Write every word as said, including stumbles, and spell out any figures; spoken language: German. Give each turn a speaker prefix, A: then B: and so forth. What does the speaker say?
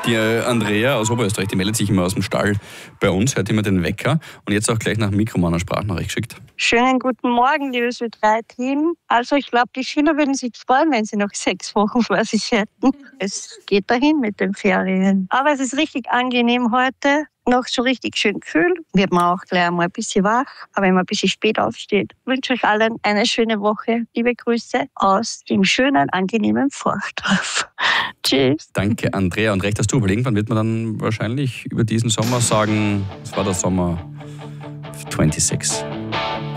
A: Die äh, Andrea aus Oberösterreich, die meldet sich immer aus dem Stall bei uns, hört immer den Wecker und jetzt auch gleich nach dem Mikroman eine Sprachnachricht geschickt.
B: Schönen guten Morgen, liebes Ö drei Team. Also ich glaube, die Schüler würden sich freuen, wenn sie noch sechs Wochen vor sich hätten. Es geht dahin mit den Ferien. Aber es ist richtig angenehm heute. Noch so richtig schön kühl. Wird man auch gleich mal ein bisschen wach. Aber wenn man ein bisschen spät aufsteht, wünsche ich allen eine schöne Woche. Liebe Grüße aus dem schönen, angenehmen Forchdorf. Tschüss.
A: Danke, Andrea. Und recht hast du, weil irgendwann wird man dann wahrscheinlich über diesen Sommer sagen, es war der Sommer sechsundzwanzig.